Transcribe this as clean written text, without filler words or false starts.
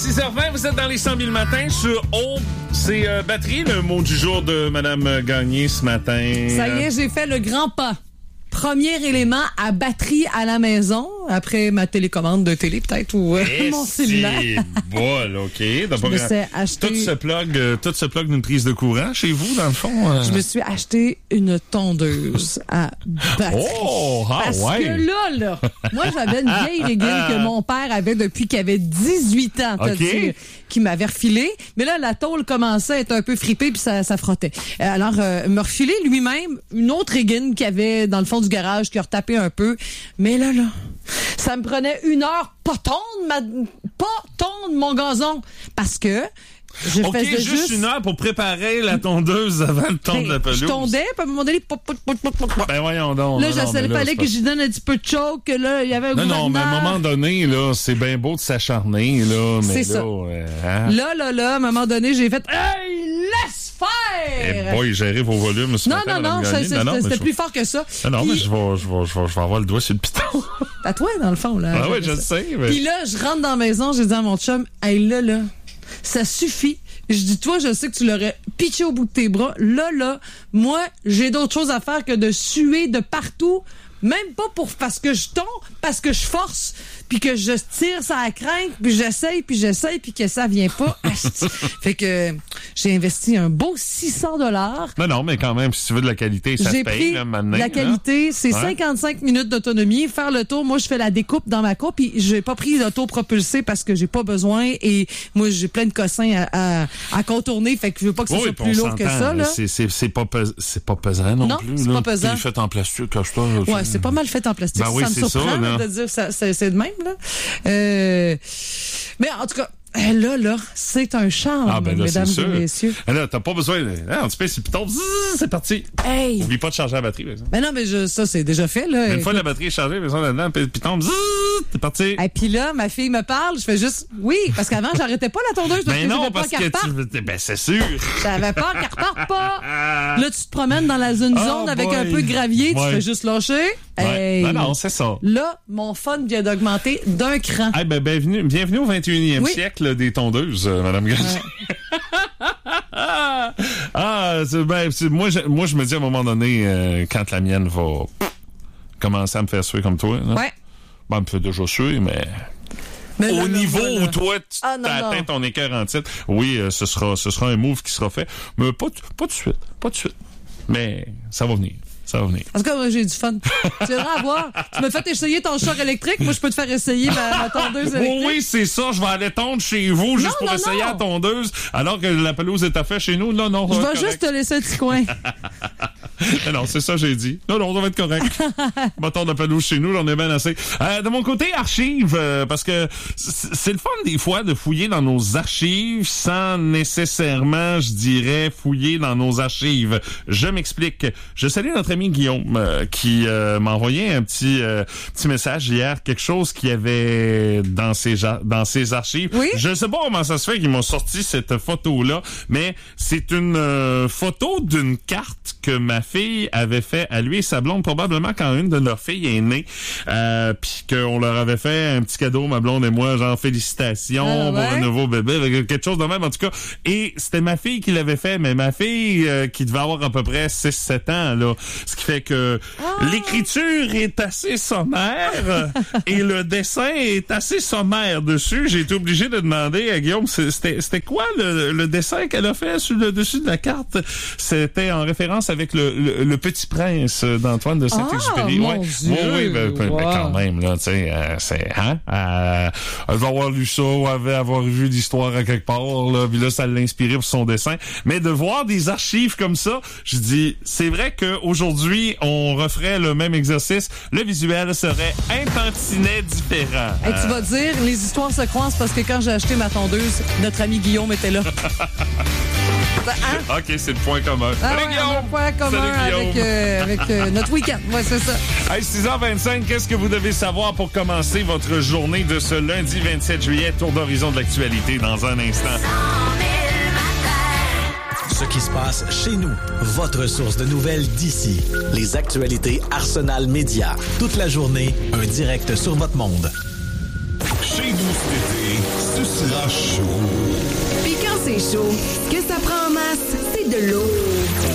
6h20, vous êtes dans les 100 000 matins sur O. C'est batterie, le mot du jour de Mme Gagné ce matin. Ça y est, j'ai fait le grand pas. Premier élément à batterie à la maison, après ma télécommande de télé peut-être, ou mon cellulaire. Bon, OK. Je me suis acheté... Tout se plug d'une prise de courant chez vous, dans le fond? Je me suis acheté une tondeuse à batterie. Oh! Parce que là, moi, j'avais une vieille régule que mon père avait depuis qu'il avait 18 ans, qui m'avait refilé. Mais là, la tôle commençait à être un peu fripée, puis ça frottait. Alors, me refilé lui-même une autre régine qu'il avait dans le fond du garage, qui a retapé un peu. Mais là, ça me prenait 1 heure pas tondre mon gazon. Parce que je faisais juste 1 heure pour préparer la tondeuse avant de tondre la pelouse. Je tondais, puis à un moment donné, Ben voyons donc. Là, il fallait que j'y donne un petit peu de choke, que là, il y avait un Non, mais à un moment donné, là, c'est bien beau de s'acharner, là, mais c'est là... Là, à un moment donné, j'ai fait « Hey, laisse faire! » Eh boy, gérer vos volumes. Non, c'était plus fort que ça. Non, mais je vais avoir le doigt sur le piton. À toi, dans le fond, là. Ah oui, je le sais. Mais... Puis là, je rentre dans la maison, j'ai dit à mon chum « Hey, là, ça suffit. » Je dis, toi, je sais que tu l'aurais pitché au bout de tes bras. Là, moi, j'ai d'autres choses à faire que de suer de partout. Même pas parce que je tombe, parce que je force, puis que je tire ça à crainte, puis j'essaye, puis que ça vient pas. Fait que j'ai investi un beau $600. Non, mais quand même, si tu veux de la qualité, ça se paye, là, maintenant. La qualité, c'est 55 minutes d'autonomie. Faire le tour, moi, je fais la découpe dans ma coupe, puis j'ai pas pris l'auto-propulsé parce que j'ai pas besoin, et moi, j'ai plein de cossins à contourner, fait que je veux pas que ça soit plus lourd que ça, là. C'est pas pesant non plus. Non, c'est pas pesant. C'est fait en plastique, cache-toi. Ouais, c'est pas mal fait en plastique. Ben oui, ça me surprend de dire que c'est de même, là. Mais en tout cas, là, c'est un charme, mesdames et messieurs. Là, t'as pas besoin... Là, tu pèses sur le piton, c'est parti. Hey! Oublie pas de charger la batterie, par exemple. Mais non, mais ça, c'est déjà fait, là. Une fois la batterie est chargée, besoin là-dedans, le piton, c'est parti. Et puis là, ma fille me parle, je fais juste... Oui, parce qu'avant, j'arrêtais pas la tondeuse parce que j'avais peur qu'elle reparte. Ben, c'est sûr. J'avais peur qu'elle reparte pas. Là, tu te promènes dans la zone avec un peu de gravier, tu fais juste lâcher. Hey. Non, c'est ça. Là, mon fun vient d'augmenter d'un cran. Hey, bienvenue au 21e siècle des tondeuses, Madame Gagné. Moi, je me dis à un moment donné, quand la mienne va commencer à me faire suer comme toi, là, elle me fait déjà suer, mais au niveau où toi, tu atteins ton écœur en titre, oui, ce sera un move qui sera fait, mais pas de suite. Mais ça va venir. En tout cas, moi, j'ai du fun. Tu viendras à voir. Tu m'as fait essayer ton char électrique. Moi, je peux te faire essayer ma tondeuse électrique. Oui, c'est ça. Je vais aller tondre chez vous juste pour essayer la tondeuse, alors que la pelouse est à fait chez nous. Non. Je vais juste te laisser un petit coin. Non, c'est ça j'ai dit. Non, ça va être correct. Bâton de pelouse chez nous, là, on est bien assez. De mon côté, archives, parce que c'est le fun des fois de fouiller dans nos archives sans nécessairement, je dirais, fouiller dans nos archives. Je m'explique. Je salue notre ami Guillaume qui m'a envoyé un petit message hier, quelque chose qu'il y avait dans ses archives. Oui? Je sais pas comment ça se fait qu'ils m'ont sorti cette photo-là, mais c'est une photo d'une carte que ma fille avait fait à lui et sa blonde, probablement quand une de leurs filles est née, puis qu'on leur avait fait un petit cadeau, ma blonde et moi, genre félicitations pour un nouveau bébé, quelque chose de même en tout cas. Et c'était ma fille qui l'avait fait, mais ma fille qui devait avoir à peu près 6-7 ans, là. Ce qui fait que l'écriture est assez sommaire et le dessin est assez sommaire dessus. J'ai été obligé de demander à Guillaume, c'était quoi le dessin qu'elle a fait sur le dessus de la carte? C'était en référence avec le Petit Prince d'Antoine de Saint-Exupéry. Oui, quand même, là, tu sais, elle va avoir lu ça ou elle va avoir vu l'histoire à quelque part, là, puis là, ça l'a inspiré pour son dessin. Mais de voir des archives comme ça, je dis, c'est vrai qu'aujourd'hui, on referait le même exercice, le visuel serait un tantinet différent. Et tu vas dire, les histoires se croisent parce que quand j'ai acheté ma tondeuse, notre ami Guillaume était là. OK, c'est le point commun. Salut Guillaume! Le point commun avec notre week-end. Ouais, c'est ça. Hey, 6h25, qu'est-ce que vous devez savoir pour commencer votre journée de ce lundi 27 juillet? Tour d'horizon de l'actualité dans un instant. Ce qui se passe chez nous. Votre source de nouvelles d'ici. Les actualités Arsenal Média. Toute la journée, un direct sur votre monde. Chez chez vous cet été, ce sera chaud. Puis quand c'est chaud, ce que ça prend en masse, c'est de l'eau.